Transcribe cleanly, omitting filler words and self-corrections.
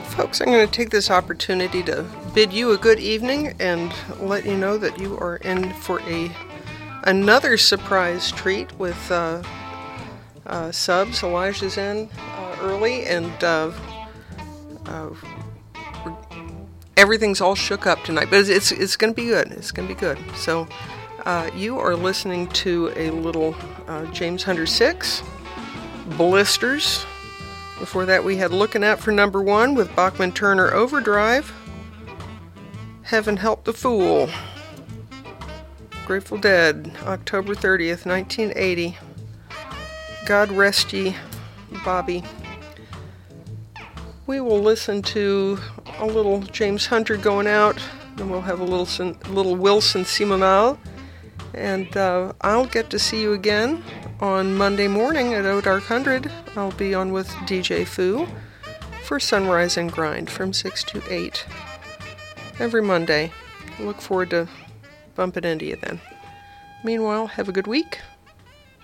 Folks, I'm going to take this opportunity to bid you a good evening and let you know that you are in for another surprise treat with subs. Elijah's in early, and everything's all shook up tonight, but it's going to be good. It's going to be good. So you are listening to a little James Hunter 6, Blisters. Before that, we had Looking Out for Number 1 with Bachman Turner Overdrive. Heaven Help the Fool. Grateful Dead, October 30th, 1980. God Rest Ye, Bobby. We will listen to a little James Hunter Going Out, and we'll have a little Wilson Simonal. And I'll get to see you again on Monday morning at Dark 100. I'll be on with DJ Foo for Sunrise and Grind from 6 to 8 every Monday. Look forward to bumping into you then. Meanwhile, have a good week.